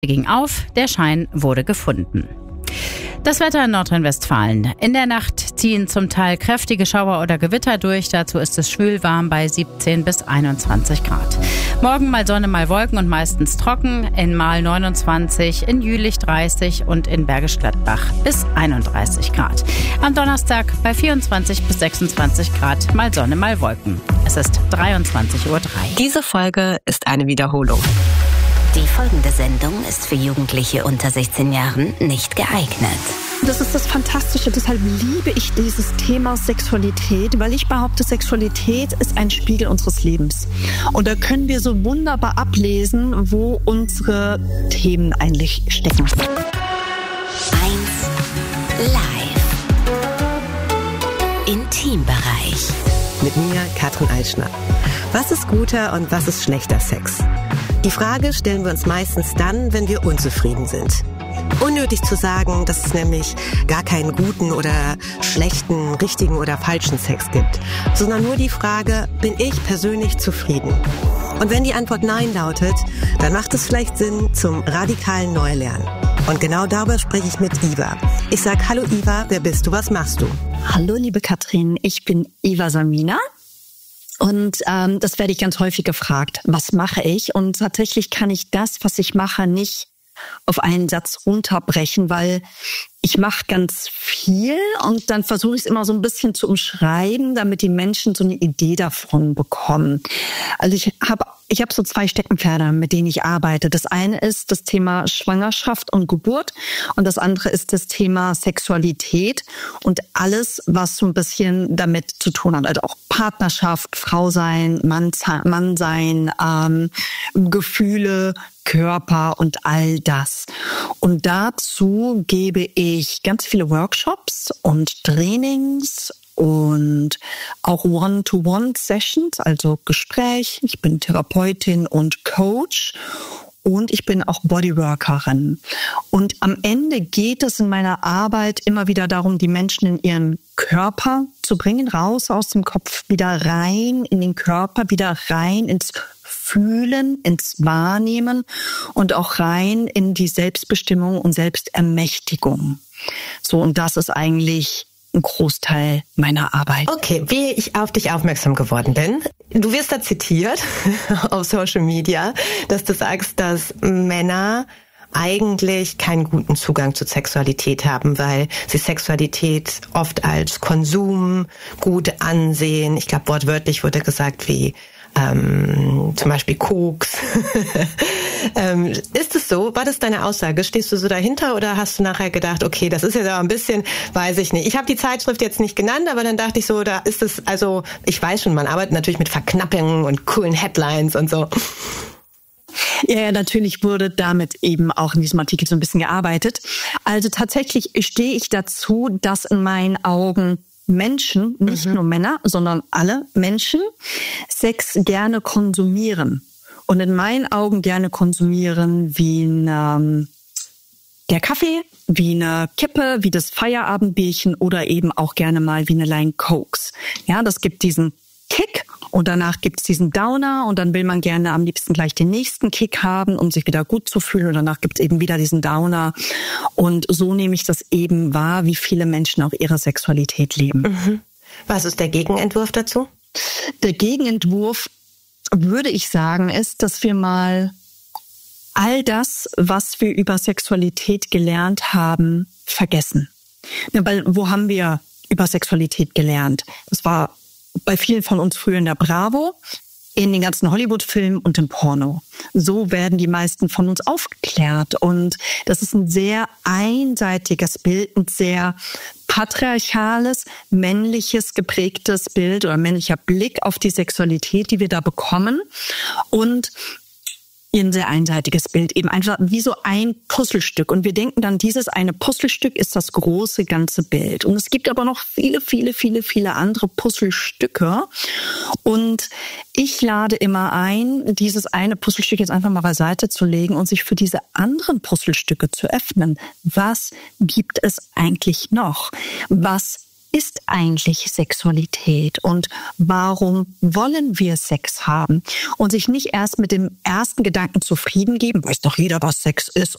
ging auf, der Schein wurde gefunden. Das Wetter in Nordrhein-Westfalen. In der Nacht ziehen zum Teil kräftige Schauer oder Gewitter durch. Dazu ist es schwülwarm bei 17 bis 21 Grad. Morgen mal Sonne, mal Wolken und meistens trocken. In Mahl 29, in Jülich 30 und in Bergisch Gladbach bis 31 Grad. Am Donnerstag bei 24 bis 26 Grad, mal Sonne, mal Wolken. Es ist 23:03 Uhr. Diese Folge ist eine Wiederholung. Die folgende Sendung ist für Jugendliche unter 16 Jahren nicht geeignet. Das ist das Fantastische, deshalb liebe ich dieses Thema Sexualität, weil ich behaupte, Sexualität ist ein Spiegel unseres Lebens. Und da können wir so wunderbar ablesen, wo unsere Themen eigentlich stecken. 1 Live. Intimbereich. Mit mir, Katrin Eitschner. Was ist guter und was ist schlechter Sex? Die Frage stellen wir uns meistens dann, wenn wir unzufrieden sind. Unnötig zu sagen, dass es nämlich gar keinen guten oder schlechten, richtigen oder falschen Sex gibt, sondern nur die Frage, bin ich persönlich zufrieden? Und wenn die Antwort Nein lautet, dann macht es vielleicht Sinn zum radikalen Neulernen. Und genau darüber spreche ich mit Iva. Ich sage, hallo Iva, wer bist du, was machst du? Hallo liebe Katrin, ich bin Iva Samina. Und das werde ich ganz häufig gefragt, was mache ich? Und tatsächlich kann ich das, was ich mache, nicht auf einen Satz runterbrechen, weil ich mache ganz viel und dann versuche ich es immer so ein bisschen zu umschreiben, damit die Menschen so eine Idee davon bekommen. Also ich habe so 2 Steckenpferde, mit denen ich arbeite. Das eine ist das Thema Schwangerschaft und Geburt und das andere ist das Thema Sexualität und alles, was so ein bisschen damit zu tun hat. Also auch Partnerschaft, Frau sein, Mann sein, Gefühle, Körper und all das. Und dazu gebe ich ganz viele Workshops und Trainings und auch One-to-One-Sessions, also Gespräch. Ich bin Therapeutin und Coach und ich bin auch Bodyworkerin. Und am Ende geht es in meiner Arbeit immer wieder darum, die Menschen in ihren Körper zu bringen, raus aus dem Kopf, wieder rein in den Körper, wieder rein ins Fühlen, ins Wahrnehmen und auch rein in die Selbstbestimmung und Selbstermächtigung. So, und das ist eigentlich ein Großteil meiner Arbeit. Okay, wie ich auf dich aufmerksam geworden bin. Du wirst da zitiert auf Social Media, dass du sagst, dass Männer eigentlich keinen guten Zugang zur Sexualität haben, weil sie Sexualität oft als Konsum gut ansehen. Ich glaube, wortwörtlich wurde gesagt wie zum Beispiel Koks. Ist es so? War das deine Aussage? Stehst du so dahinter oder hast du nachher gedacht, okay, das ist jetzt aber ein bisschen, weiß ich nicht. Ich habe die Zeitschrift jetzt nicht genannt, aber dann dachte ich so, da ist es, also ich weiß schon, man arbeitet natürlich mit Verknappungen und coolen Headlines und so. Ja, natürlich wurde damit eben auch in diesem Artikel so ein bisschen gearbeitet. Also tatsächlich stehe ich dazu, dass in meinen Augen Menschen, nicht nur Männer, sondern alle Menschen, Sex gerne konsumieren. Und in meinen Augen gerne konsumieren wie der Kaffee, wie eine Kippe, wie das Feierabendbierchen oder eben auch gerne mal wie eine Line Cokes. Ja, das gibt diesen Kick und danach gibt's diesen Downer und dann will man gerne am liebsten gleich den nächsten Kick haben, um sich wieder gut zu fühlen und danach gibt's eben wieder diesen Downer und so nehme ich das eben wahr, wie viele Menschen auch ihre Sexualität leben. Mhm. Was ist der Gegenentwurf dazu? Der Gegenentwurf, würde ich sagen, ist, dass wir mal all das, was wir über Sexualität gelernt haben, vergessen. Ja, weil wo haben wir über Sexualität gelernt? Das war bei vielen von uns früher in der Bravo, in den ganzen Hollywood-Filmen und im Porno. So werden die meisten von uns aufgeklärt. Und das ist ein sehr einseitiges Bild, ein sehr patriarchales, männliches geprägtes Bild oder männlicher Blick auf die Sexualität, die wir da bekommen. Und ein sehr einseitiges Bild, eben einfach wie so ein Puzzlestück. Und wir denken dann, dieses eine Puzzlestück ist das große ganze Bild. Und es gibt aber noch viele andere Puzzlestücke. Und ich lade immer ein, dieses eine Puzzlestück jetzt einfach mal beiseite zu legen und sich für diese anderen Puzzlestücke zu öffnen. Was gibt es eigentlich noch? Was ist eigentlich Sexualität und warum wollen wir Sex haben? Und sich nicht erst mit dem ersten Gedanken zufrieden geben, weiß doch jeder, was Sex ist